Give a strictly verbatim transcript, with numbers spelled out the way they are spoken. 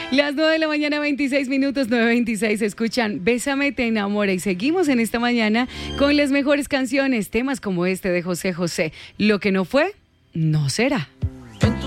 Las nueve de la mañana, veintiséis minutos, nueve veintiséis, escuchan Bésame, te enamora. Y seguimos en esta mañana con las mejores canciones, temas como este de José José. Lo que no fue, no será.